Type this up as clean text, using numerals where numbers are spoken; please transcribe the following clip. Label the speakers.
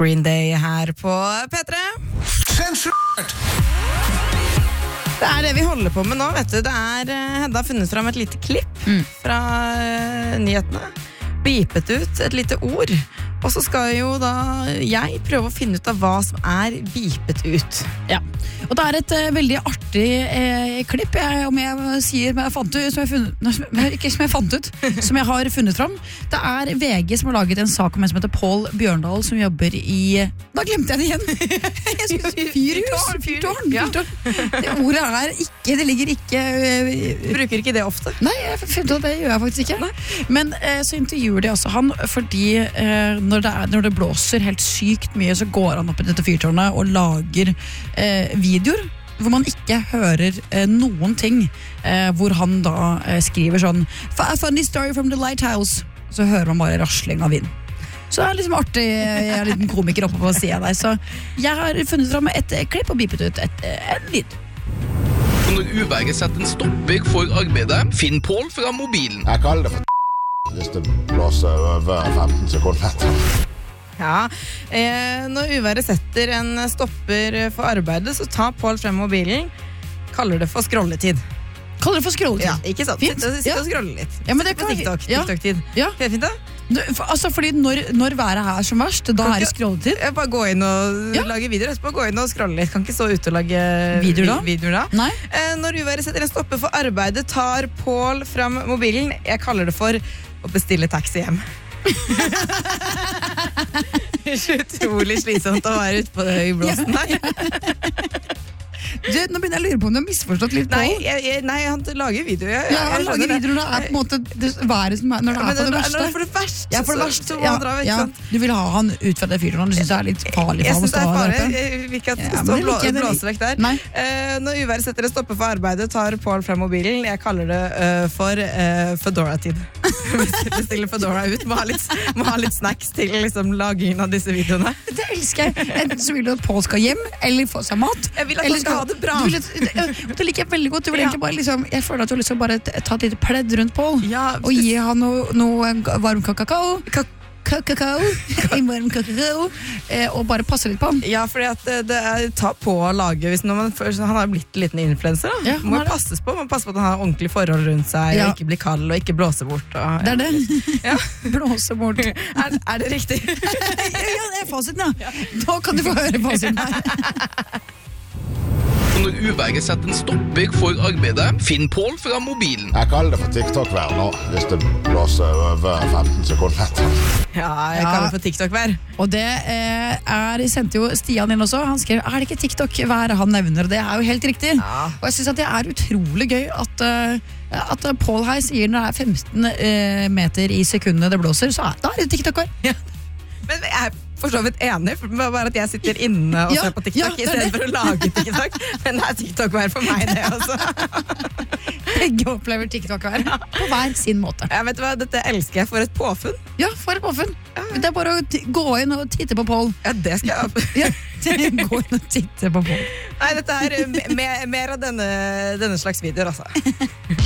Speaker 1: Green Day her på P3.
Speaker 2: Sensurert!
Speaker 1: Det det vi holder på med nå, vet du. Det Hedda har funnet fram et lite klipp fra nyhetene. Beepet ut et lite ord. Og så skal jo da jeg prøve å finne ut av hva som beepet ut.
Speaker 3: Ja, og det et veldig artig klipp, om jeg sier som jeg fant ut, som jeg har funnet fram. Det VG som har laget en sak om en som heter Paul Bjørndal, som jobber i... Da glemte jeg det igjen! Jeg skulle si fyrtårn.
Speaker 1: Ja.
Speaker 3: Det ordet ikke, det ligger ikke...
Speaker 1: Bruker ikke det ofte?
Speaker 3: Nei, jeg funnet at det gjør jeg faktisk ikke. Nei. Men så intervjuer de altså han, fordi når det blåser helt sykt mye, så går han opp i dette fyrtårnet og lager videoer hvor man ikke hører noen ting, hvor han da skriver sånn "A funny story from the lighthouse", så hører man bare rasling av vind. Så det liksom artig, jeg en liten komiker oppe på siden der, så jeg har funnet fram et klipp og bipet ut en lyd.
Speaker 4: Når uværet setter en stopper for arbeidet, finn Paul fra mobilen.
Speaker 2: Jeg kaller det for hvis det blåser over 15 sekunder.
Speaker 1: Ja, når uværet setter en stopper for arbeidet, så tar Paul frem mobilen, kaller det for scrolletid.
Speaker 3: Kaller det for scrolletid?
Speaker 1: Ja, ikke sant? Sitte og scrolle litt.
Speaker 3: Ja, men det
Speaker 1: på TikTok-tid.
Speaker 3: Ja.
Speaker 1: Helt fint da?
Speaker 3: Altså, fordi når været som verst, da det scrolletid.
Speaker 1: Bare gå inn og lage videoer, etterpå gå inn og scrolle litt. Kan ikke stå ute og lage videoer da.
Speaker 3: Nei.
Speaker 1: Når uværet setter en stopper for arbeidet, tar Paul frem mobilen. Jeg kaller det for å bestille taxi hjem. Det utrolig slitsomt å være ute på det i blåsten.
Speaker 3: Nå begynner jeg å lure på om du har misforstått litt på.
Speaker 1: Nei, han lager videoer.
Speaker 3: Han lager videoer når det på en måte det været som når det på det verste.
Speaker 1: For det verste.
Speaker 3: Ja, for det verste.
Speaker 1: Så må han dra, ikke sant?
Speaker 3: Du vil ha han ut fra det fyrtårnet. Du synes det litt farlig for ham å stå der oppe.
Speaker 1: Jeg vil ikke at det skal stå og blåse vekk der. Når uværet setter en stopper for arbeidet, tar Paul frem mobilen. Jeg kaller det for Fedora-tid. Bestiller Fedora ut. Må ha litt snacks til liksom, lagingen av disse videoene.
Speaker 3: Det elsker jeg. Enten så vil du at Paul skal hjem, eller få seg mat.
Speaker 1: Jeg vil at han skal ha det bra.
Speaker 3: Det liker jeg veldig godt. Du vil egentlig bare liksom, jeg føler at du liksom bare ta et lite pledd rundt Paul og gi han noe varm kakao en varm kakao og bare passe litt på han.
Speaker 1: Ja, fordi at det tar på å lage han har blitt en liten influencer da. Må passes på, man passer på at han har ordentlig forhold rundt seg og ikke blir kald og ikke blåser bort
Speaker 3: det det
Speaker 1: ja.
Speaker 3: Blåser bort
Speaker 1: det riktig?
Speaker 3: Ja, det fasiten da kan du få høre fasiten her.
Speaker 4: Når uværet setter en stopper for arbeidet, finn Paul fra mobilen.
Speaker 2: Jeg kaller det for TikTok-vær nå, hvis det blåser over 15 sekunder.
Speaker 1: Ja, jeg kaller det for TikTok-vær.
Speaker 3: Og det sendte jo Stian inn også. Han skrev, det ikke TikTok-vær han nevner? Det jo helt riktig. Ja. Og jeg synes at det utrolig gøy at Paul her sier når det 15 meter i sekundet det blåser, så da det TikTok-vær.
Speaker 1: Ja. Men jeg for så vidt enig, bare at jeg sitter inne og ser på TikTok i stedet for å lage TikTok. Men det TikTok-vær for meg, det altså.
Speaker 3: Begge opplever TikTok-vær på hver sin måte.
Speaker 1: Ja, vet du hva, dette elsker jeg for et påfunn.
Speaker 3: Ja, for et påfunn. Det bare å gå inn og titte på Paul.
Speaker 1: Ja, det skal jeg.
Speaker 3: Gå inn og titte på Paul.
Speaker 1: Nei, dette mer av denne slags videoer, altså.